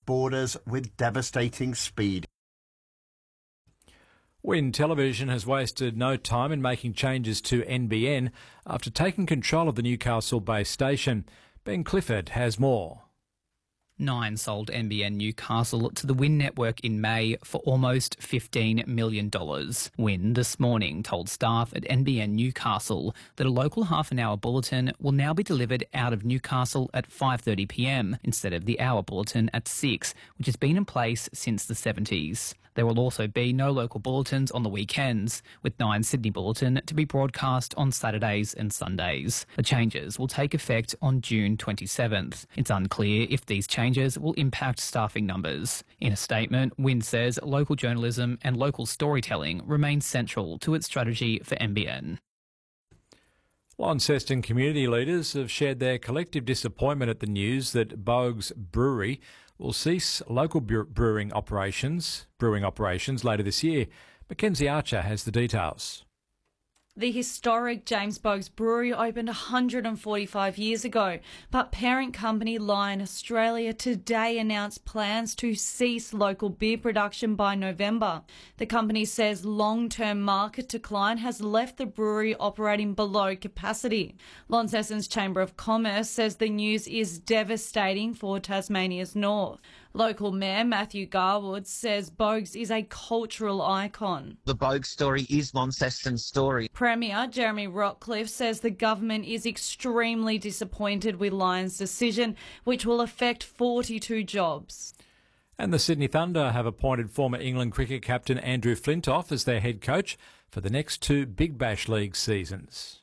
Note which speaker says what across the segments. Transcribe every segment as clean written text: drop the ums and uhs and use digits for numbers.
Speaker 1: borders with devastating speed.
Speaker 2: WIN Television has wasted no time in making changes to NBN after taking control of the Newcastle-based station. Ben Clifford has more.
Speaker 3: Nine sold NBN Newcastle to the WIN network in May for almost $15 million. WIN this morning told staff at NBN Newcastle that a local half-an-hour bulletin will now be delivered out of Newcastle at 5:30 p.m. instead of the hour bulletin at 6, which has been in place since the 70s. There will also be no local bulletins on the weekends, with Nine Sydney Bulletin to be broadcast on Saturdays and Sundays. The changes will take effect on June 27th. It's unclear if these changes will impact staffing numbers. In a statement, WIN says local journalism and local storytelling remain central to its strategy for NBN.
Speaker 2: Launceston community leaders have shared their collective disappointment at the news that Boag's Brewery will cease local brewing operations later this year. Mackenzie Archer has the details.
Speaker 4: The historic James Boag's Brewery opened 145 years ago, but parent company Lion Australia today announced plans to cease local beer production by November. The company says long-term market decline has left the brewery operating below capacity. Launceston's Chamber of Commerce says the news is devastating for Tasmania's north. Local Mayor Matthew Garwood says Boag's is a cultural icon.
Speaker 5: The Boag story is Launceston's story.
Speaker 4: Premier Jeremy Rockcliffe says the government is extremely disappointed with Lion's decision, which will affect 42 jobs.
Speaker 2: And the Sydney Thunder have appointed former England cricket captain Andrew Flintoff as their head coach for the next two Big Bash League seasons.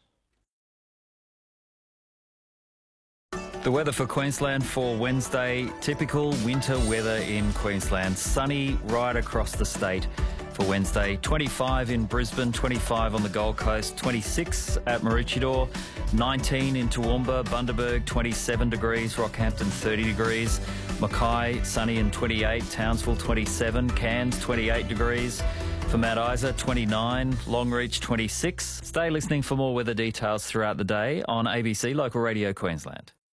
Speaker 6: The weather for Queensland for Wednesday, typical winter weather in Queensland. Sunny right across the state for Wednesday. 25 in Brisbane, 25 on the Gold Coast, 26 at Maroochydore, 19 in Toowoomba, Bundaberg 27 degrees, Rockhampton 30 degrees, Mackay sunny and 28, Townsville 27, Cairns 28 degrees. For Mount Isa, 29, Longreach 26. Stay listening for more weather details throughout the day on ABC Local Radio Queensland.